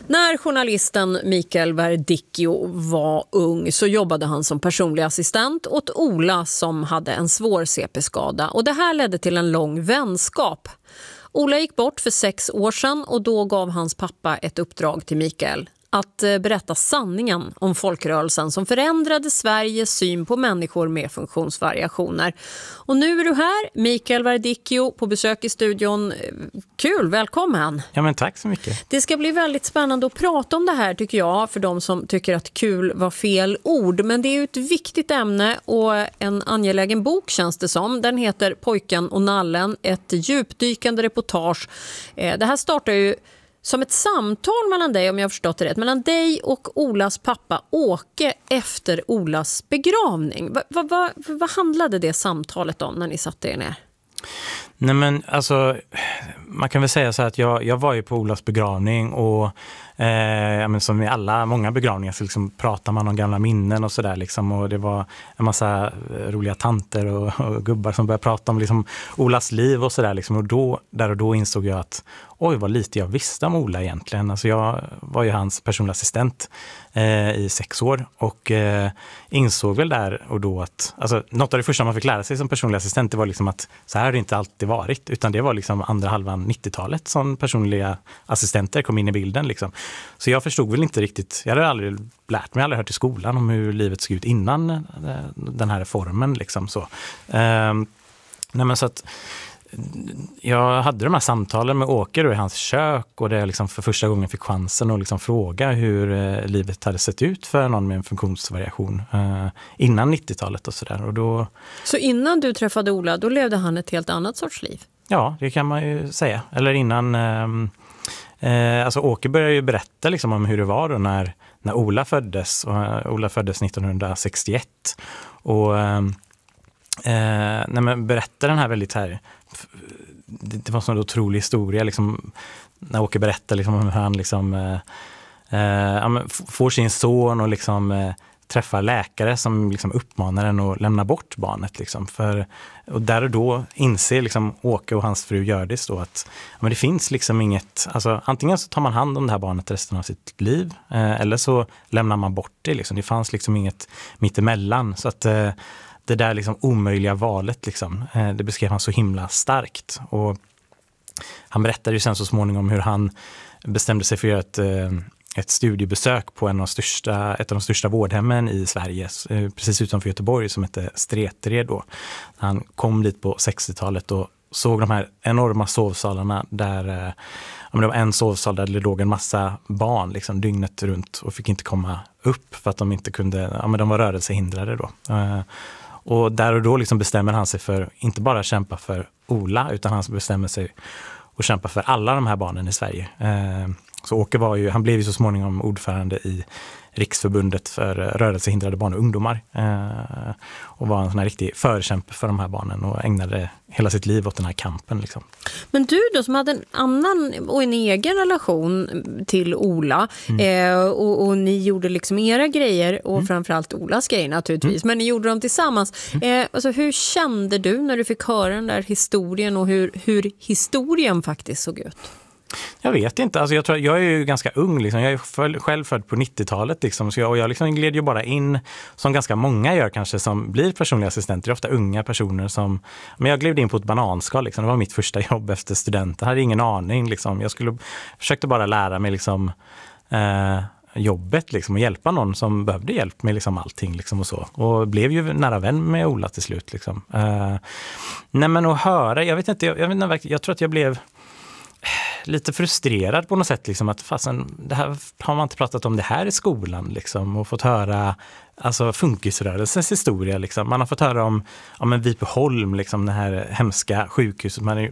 När journalisten Mikael Verdicchio var ung så jobbade han som personlig assistent åt Ola som hade en svår CP-skada. Och det här ledde till en lång vänskap. Ola gick bort för 6 år sedan och då gav hans pappa ett uppdrag till Mikael. Att berätta sanningen om folkrörelsen som förändrade Sveriges syn på människor med funktionsvariationer. Och nu är du här, Mikael Verdicchio, på besök i studion. Kul, välkommen! Ja, men tack så mycket. Det ska bli väldigt spännande att prata om det här tycker jag, för de som tycker att kul var fel ord. Men det är ju ett viktigt ämne och en angelägen bok känns det som. Den heter Pojken och nallen, ett djupdykande reportage. Det här startar ju som ett samtal mellan dig, om jag har förstått det rätt, mellan dig och Olas pappa Åke efter Olas begravning. Vad handlade det samtalet om när ni satte er ner? Nej, men alltså, man kan väl säga så här att jag var ju på Olas begravning och men som i många begravningar så liksom pratar man om gamla minnen och sådär liksom, och det var en massa roliga tanter och gubbar som började prata om liksom Olas liv och sådär liksom, och då insåg jag att oj, vad lite jag visste om Ola egentligen. Alltså jag var ju hans personliga assistent i 6 år och insåg väl där och då att alltså, något av det första man fick lära sig som personlig assistent det var liksom att så här har det inte alltid varit, utan det var liksom andra halvan 90-talet som personliga assistenter kom in i bilden liksom. Så jag förstod väl inte riktigt, jag hade aldrig lärt mig, aldrig hört i skolan om hur livet såg ut innan den här reformen liksom så. Nej, men så att jag hade de här samtalen med Åke då i hans kök och det liksom för första gången fick chansen att liksom fråga hur livet hade sett ut för någon med en funktionsvariation innan 90-talet och sådär. Och då... Så innan du träffade Ola, då levde han ett helt annat sorts liv? Ja, det kan man ju säga. Eller innan... alltså Åke började ju berätta liksom om hur det var då när Ola föddes. Och Ola föddes 1961. Och... när man berättar den här väldigt här, det var en sån otrolig historia liksom, när Åke berättar liksom om hur han liksom får sin son och liksom träffar läkare som liksom uppmanar den att lämna bort barnet liksom, och där och då inser liksom Åke och hans fru Gördis då att men det finns liksom inget, alltså antingen så tar man hand om det här barnet resten av sitt liv eller så lämnar man bort det liksom. Det fanns liksom inget mittemellan, så att det där liksom omöjliga valet liksom, det beskrev han så himla starkt. Och han berättade ju sen så småningom hur han bestämde sig för att göra ett studiebesök på ett av de största vårdhemmen i Sverige, precis utanför Göteborg, som heter Stretered då. Han kom dit på 60-talet och såg de här enorma sovsalarna där det var en sovsal där det låg en massa barn liksom dygnet runt och fick inte komma upp för att de inte kunde, de var rörelsehindrade då. Och där och då liksom bestämmer han sig för inte bara kämpa för Ola, utan han bestämmer sig att kämpa för alla de här barnen i Sverige. Så Åke han blev ju så småningom ordförande i Riksförbundet för rörelsehindrade barn och ungdomar och var en sån här riktig förkämpe för de här barnen och ägnade hela sitt liv åt den här kampen liksom. Men du då som hade en annan och en egen relation till Ola och ni gjorde liksom era grejer och framförallt Olas grejer naturligtvis, men ni gjorde dem tillsammans. Alltså, hur kände du när du fick höra den där historien och hur historien faktiskt såg ut? Jag vet inte, alltså jag är ju ganska ung liksom. Jag är själv född på 90-talet liksom, så jag liksom gled ju bara in som ganska många gör kanske som blir personliga assistenter, ofta unga personer som, men jag gled in på ett bananskal liksom. Det var mitt första jobb efter studenten, jag hade ingen aning liksom. Försökte bara lära mig liksom jobbet liksom, och hjälpa någon som behövde hjälp med liksom allting liksom och så. Och blev ju nära vän med Ola till slut liksom. Nej, men att höra, jag tror att jag blev lite frustrerad på något sätt liksom, att fasen, det här har man inte pratat om det här i skolan liksom, och fått höra alltså funkisrörelsens historia liksom. Man har fått höra om Vipeholm liksom, det här hemska sjukhuset, man